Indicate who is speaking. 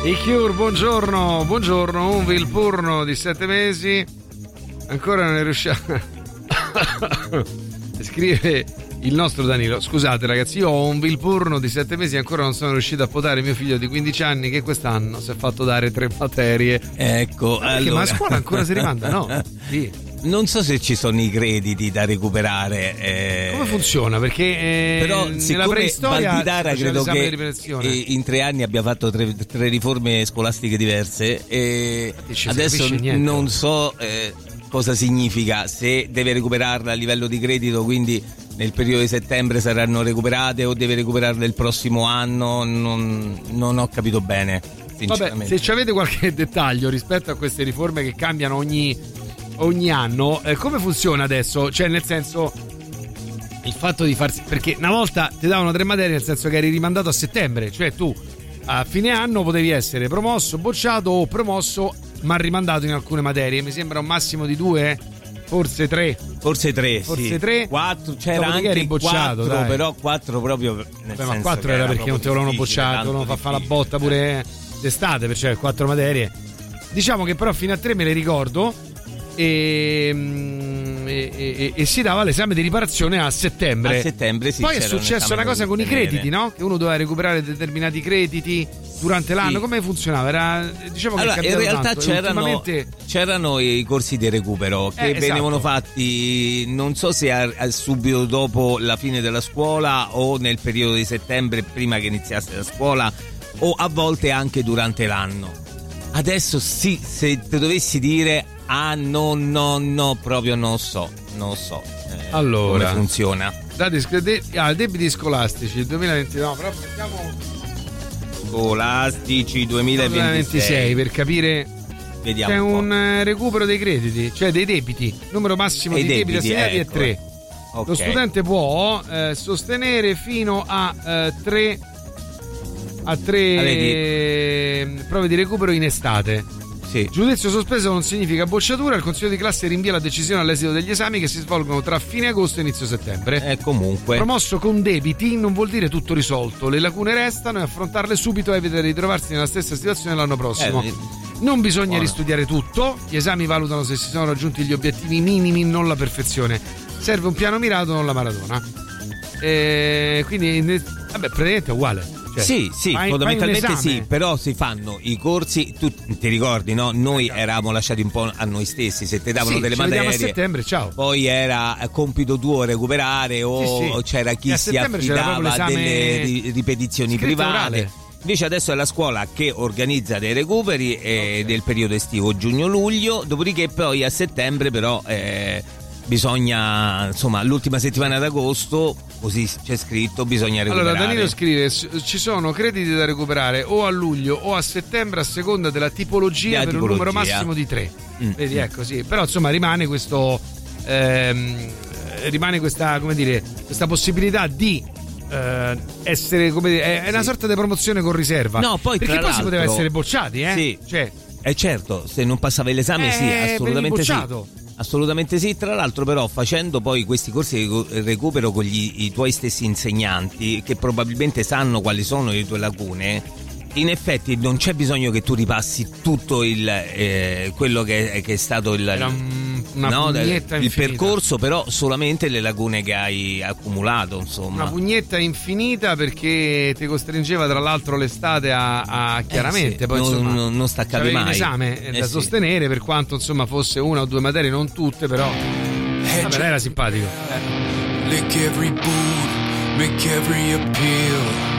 Speaker 1: I Cure, buongiorno, un Vilpurno di 7 mesi, ancora non è riuscito. Scrive il nostro Danilo: scusate ragazzi, io ho un Vilpurno di 7 mesi e ancora non sono riuscito a potare mio figlio di 15 anni che quest'anno si è fatto dare 3 materie.
Speaker 2: Ecco, allora...
Speaker 1: Ma a scuola ancora si rimanda, no? Sì.
Speaker 2: Non so se ci sono i crediti da recuperare.
Speaker 1: Come funziona? Perché
Speaker 2: però
Speaker 1: nella preistoria
Speaker 2: Valditara credo che in 3 anni abbia fatto 3 riforme scolastiche diverse e adesso non so cosa significa, se deve recuperarla a livello di credito, quindi nel periodo di settembre saranno recuperate o deve recuperarle il prossimo anno, non ho capito bene, sinceramente.
Speaker 1: Vabbè, se ci avete qualche dettaglio rispetto a queste riforme che cambiano ogni anno, come funziona adesso? Cioè, nel senso, il fatto di farsi, perché una volta ti davano 3 materie, nel senso che eri rimandato a settembre, cioè tu a fine anno potevi essere promosso, bocciato o promosso ma rimandato in alcune materie. Mi sembra un massimo di 2, forse 3,
Speaker 2: forse 3, 4, c'era anche bocciato, 4, però 4 proprio nel senso,
Speaker 1: ma 4 era perché non te volevano bocciato, non fa la botta pure d'estate, perché 4 materie. Diciamo che però fino a 3 me le ricordo. E si dava l'esame di riparazione a settembre.
Speaker 2: A settembre, sì.
Speaker 1: Poi è successa una cosa con i crediti, no? Che uno doveva recuperare determinati crediti durante l'anno. Sì. Come funzionava? Era, diciamo,
Speaker 2: allora,
Speaker 1: che
Speaker 2: in realtà
Speaker 1: tanto.
Speaker 2: c'erano i corsi di recupero che venivano fatti, non so se subito dopo la fine della scuola o nel periodo di settembre prima che iniziasse la scuola, o a volte anche durante l'anno. Adesso sì, se te dovessi dire no, proprio non so allora come funziona.
Speaker 1: Debiti scolastici 2020, no, però facciamo
Speaker 2: scolastici 2026
Speaker 1: per capire.
Speaker 2: Vediamo.
Speaker 1: C'è un recupero dei crediti, cioè dei debiti, numero massimo di debiti assegnati è 3. Okay. Lo studente può sostenere fino a 3 prove di recupero in estate. Sì. Giudizio sospeso non significa bocciatura. Il consiglio di classe rinvia la decisione all'esito degli esami che si svolgono tra fine agosto e inizio settembre.
Speaker 2: Comunque
Speaker 1: promosso con debiti non vuol dire tutto risolto, le lacune restano e affrontarle subito evita di ritrovarsi nella stessa situazione l'anno prossimo. Non bisogna ristudiare tutto, gli esami valutano se si sono raggiunti gli obiettivi minimi, non la perfezione. Serve un piano mirato, non la maratona. Quindi praticamente è uguale. Cioè, sì,
Speaker 2: fondamentalmente sì, però si fanno i corsi, tu ti ricordi, no? Noi eravamo lasciati un po' a noi stessi, se ti davano delle materie,
Speaker 1: a settembre, ciao.
Speaker 2: Poi era compito tuo recuperare o c'era chi si affidava a delle ripetizioni private. Orale. Invece adesso è la scuola che organizza dei recuperi del periodo estivo, giugno-luglio, dopodiché poi a settembre però bisogna, insomma, l'ultima settimana d'agosto, così c'è scritto, bisogna recuperare.
Speaker 1: Allora Danilo scrive: ci sono crediti da recuperare o a luglio o a settembre a seconda della tipologia per un numero massimo di 3. Vedi, ecco, sì. Però insomma rimane questo rimane questa, come dire, questa possibilità di essere, come dire, è una sorta di promozione con riserva.
Speaker 2: No, poi
Speaker 1: perché poi si poteva essere bocciati,
Speaker 2: Sì.
Speaker 1: Cioè,
Speaker 2: certo, se non passavi l'esame sì, assolutamente sì. Assolutamente sì, tra l'altro però facendo poi questi corsi di recupero con i tuoi stessi insegnanti che probabilmente sanno quali sono le tue lacune, in effetti non c'è bisogno che tu ripassi tutto quello che è stato il percorso, però solamente le lacune che hai accumulato, insomma. Una
Speaker 1: pugnetta infinita perché ti costringeva tra l'altro l'estate a chiaramente poi insomma
Speaker 2: non staccavi mai
Speaker 1: l'esame da sostenere, per quanto insomma fosse 1 o 2 materie, non tutte, però vabbè, era simpatico.
Speaker 3: Lick every boot, make every appeal.